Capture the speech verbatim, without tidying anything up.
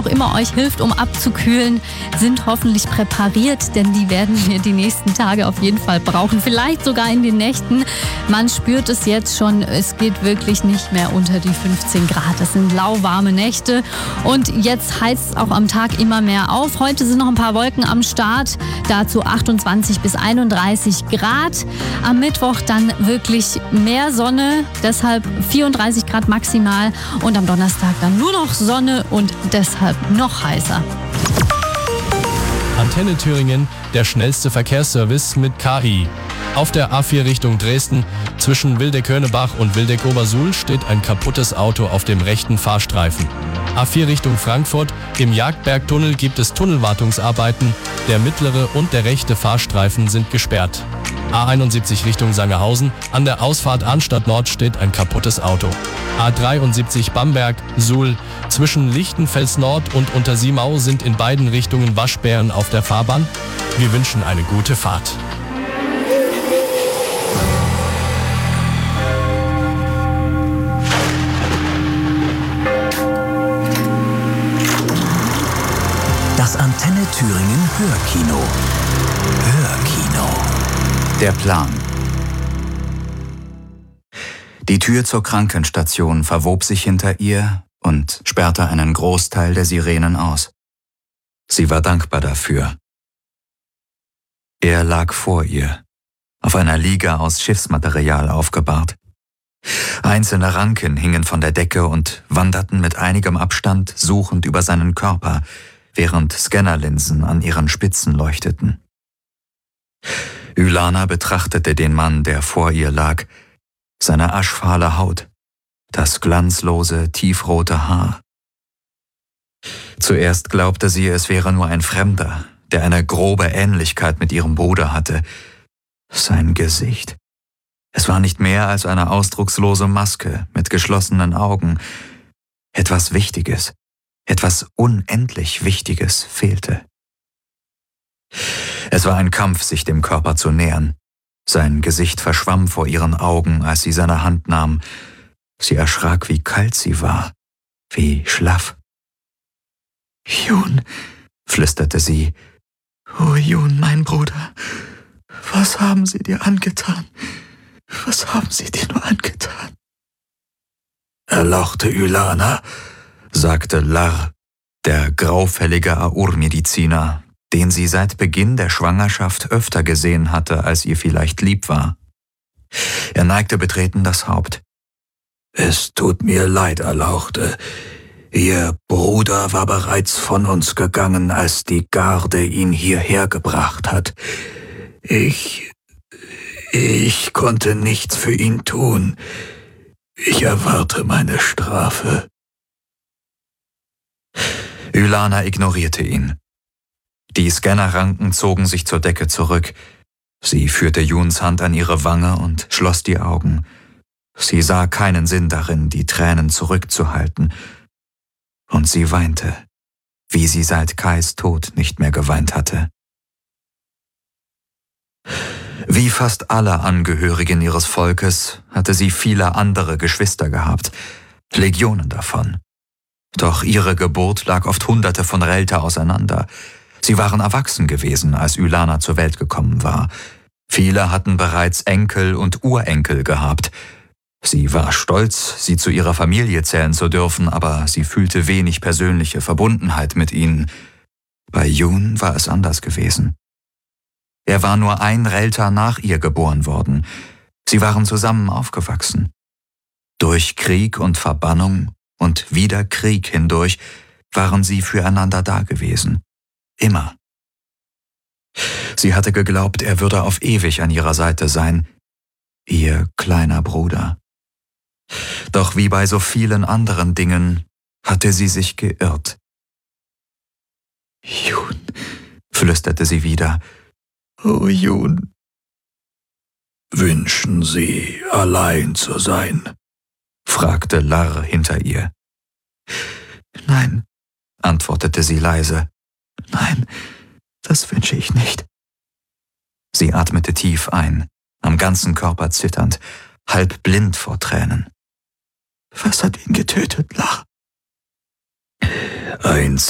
auch immer euch hilft, um abzukühlen, sind hoffentlich präpariert, denn die werden wir die nächsten Tage auf jeden Fall brauchen. Vielleicht sogar in den Nächten. Man spürt es jetzt schon, es geht wirklich nicht mehr unter die fünfzehn Grad. Das sind lauwarme Nächte und jetzt heizt es auch am Tag immer mehr auf. Heute sind noch ein paar Wolken am Start, dazu achtundzwanzig bis einunddreißig Grad. Am Mittwoch dann wirklich mehr Sonne, deshalb vierunddreißig Grad maximal und am Donnerstag dann nur noch Sonne und deshalb noch heißer. Antenne Thüringen, der schnellste Verkehrsservice mit K I. Auf der A vier Richtung Dresden zwischen Wildeck-Hönebach und Wildeck-Obersuhl steht ein kaputtes Auto auf dem rechten Fahrstreifen. A vier Richtung Frankfurt, im Jagdbergtunnel gibt es Tunnelwartungsarbeiten. Der mittlere und der rechte Fahrstreifen sind gesperrt. A einundsiebzig Richtung Sangerhausen, an der Ausfahrt Arnstadt Nord steht ein kaputtes Auto. A dreiundsiebzig Bamberg, Suhl, zwischen Lichtenfels Nord und Untersiemau sind in beiden Richtungen Waschbären auf der Fahrbahn. Wir wünschen eine gute Fahrt. Das Antenne Thüringen Hörkino. Hörkino. Der Plan. Die Tür zur Krankenstation verwob sich hinter ihr und sperrte einen Großteil der Sirenen aus. Sie war dankbar dafür. Er lag vor ihr, auf einer Liege aus Schiffsmaterial aufgebahrt. Einzelne Ranken hingen von der Decke und wanderten mit einigem Abstand suchend über seinen Körper, während Scannerlinsen an ihren Spitzen leuchteten. Ylana betrachtete den Mann, der vor ihr lag, seine aschfahle Haut, das glanzlose, tiefrote Haar. Zuerst glaubte sie, es wäre nur ein Fremder, der eine grobe Ähnlichkeit mit ihrem Bruder hatte. Sein Gesicht. Es war nicht mehr als eine ausdruckslose Maske mit geschlossenen Augen. Etwas Wichtiges, etwas unendlich Wichtiges fehlte. Es war ein Kampf, sich dem Körper zu nähern. Sein Gesicht verschwamm vor ihren Augen, als sie seine Hand nahm. Sie erschrak, wie kalt sie war, wie schlaff. »Jun«, flüsterte sie. »Oh Jun, mein Bruder, was haben sie dir angetan? Was haben sie dir nur angetan?« »Erlauchte Ylana«, sagte Lar, der graufällige Aur-Mediziner, den sie seit Beginn der Schwangerschaft öfter gesehen hatte, als ihr vielleicht lieb war. Er neigte betreten das Haupt. »Es tut mir leid, Erlauchte. Ihr Bruder war bereits von uns gegangen, als die Garde ihn hierher gebracht hat. Ich... ich konnte nichts für ihn tun. Ich erwarte meine Strafe.« Ylana ignorierte ihn. Die Scannerranken zogen sich zur Decke zurück. Sie führte Juns Hand an ihre Wange und schloss die Augen. Sie sah keinen Sinn darin, die Tränen zurückzuhalten. Und sie weinte, wie sie seit Kais Tod nicht mehr geweint hatte. Wie fast alle Angehörigen ihres Volkes hatte sie viele andere Geschwister gehabt, Legionen davon. Doch ihre Geburt lag oft Hunderte von Relta auseinander. Sie waren erwachsen gewesen, als Ylana zur Welt gekommen war. Viele hatten bereits Enkel und Urenkel gehabt. Sie war stolz, sie zu ihrer Familie zählen zu dürfen, aber sie fühlte wenig persönliche Verbundenheit mit ihnen. Bei Jun war es anders gewesen. Er war nur ein Relta nach ihr geboren worden. Sie waren zusammen aufgewachsen. Durch Krieg und Verbannung und wieder Krieg hindurch waren sie füreinander da gewesen. Immer. Sie hatte geglaubt, er würde auf ewig an ihrer Seite sein, ihr kleiner Bruder. Doch wie bei so vielen anderen Dingen hatte sie sich geirrt. »Jun«, flüsterte sie wieder. »Oh Jun.« »Wünschen Sie, allein zu sein?« fragte Lar hinter ihr. »Nein«, antwortete sie leise. »Nein, das wünsche ich nicht.« Sie atmete tief ein, am ganzen Körper zitternd, halb blind vor Tränen. »Was hat ihn getötet, Lar?« »Ein